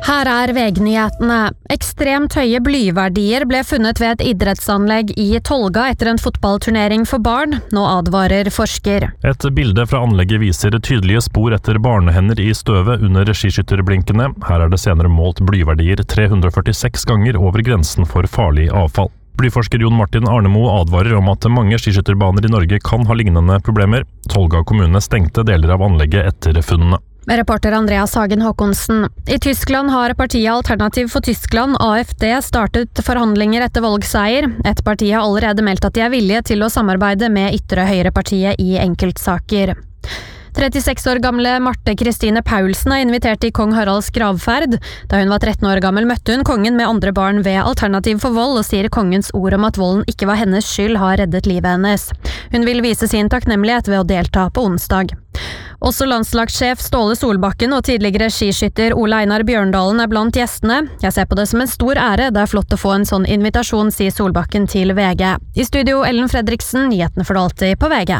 Her VG-nyhetene. Ekstremt høye blyverdier ble funnet ved et idrettsanlegg i Tolga etter en fotballturnering for barn. Nå advarer forsker. Et bilde fra anlegget viser tydelige spor etter barnehender i støvet under skiskytterblinkene. Her det senere målt blyverdier 346 ganger over grensen for farlig avfall. Blyforsker Jon Martin Arnemo advarer om at mange skiskytterbaner i Norge kan ha lignende problemer. Tolga kommune stengte deler av anlegget etter funnene. Reporter Andreas Hagen Håkonsen. I Tyskland har partiet Alternativ for Tyskland, AFD, startet forhandlinger etter valgseier. Et parti har allerede meldt at de er villige til å samarbeide med ytre høyrepartiet i enkeltsaker. 36 år gamle Marte Kristine Paulsen er invitert til kong Haralds gravferd. Da hun var 13 år gammel møtte hun kongen med andre barn ved Alternativ for vold og sier kongens ord om at volden ikke var hennes skyld har reddet livet hennes. Hun vil vise sin takknemlighet ved å delta på onsdag. Også landslagssjef Ståle Solbakken og tidligere skiskytter Ole Einar Bjørndalen er blant gjestene. Jeg ser på det som en stor ære, det er flott å få en sånn invitasjon, sier Solbakken til VG. I studio Ellen Fredriksen, nyhetene for alltid på VG.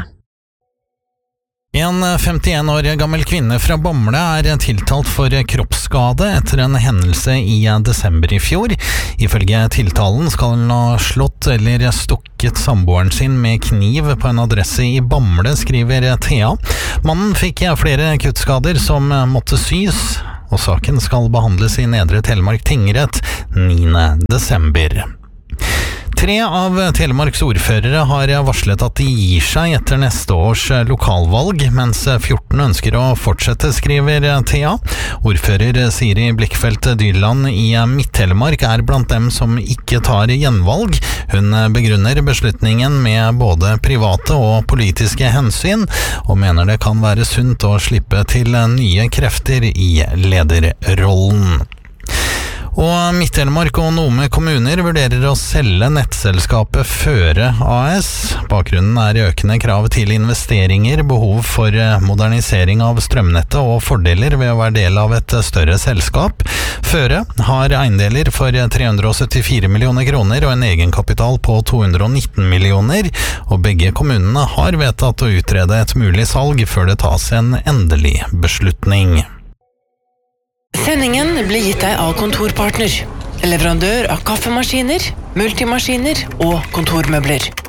En 51 år gammel kvinne fra Bamble er tiltalt for kroppsskade etter en hendelse i desember i fjor. Ifølge tiltalen skal hun ha slått eller stukket samboeren sin med kniv på en adresse i Bamble, skriver Thea. Mannen fikk flere kuttskader som måtte sys, og saken skal behandles i Nedre Telemark tingrett 9. desember. 3 av Telemarks ordførere har varslet at de gir seg etter neste års lokalvalg, mens 14 ønsker å fortsette, skriver Thea. Ordfører Siri Blikkfeldt Dyrland i Midt-Telemark er blant dem som ikke tar gjenvalg. Hun begrunner beslutningen med både private og politiske hensyn, og mener det kan være sunt å slippe til nye krefter i lederrollen. Og Midt-Telemark og Nome kommuner vurderer å selge nettselskapet Føre AS. Bakgrunnen er økende krav til investeringer, behov for modernisering av strømnettet og fordeler ved å være del av et større selskap. Føre har eiendeler for 374 millioner kroner og en egenkapital på 219 millioner, og begge kommunene har vedtatt å utrede et mulig salg før det tas en endelig beslutning. Sendingen blir gitt deg av Kontorpartner, leverandør av kaffemaskiner, multimaskiner og kontormøbler.